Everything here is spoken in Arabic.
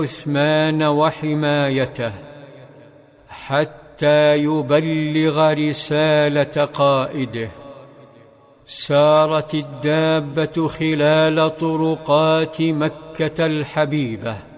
عثمان وحمايته حتى يبلغ رسالة قائده. سارت الدابة خلال طرقات مكة الحبيبة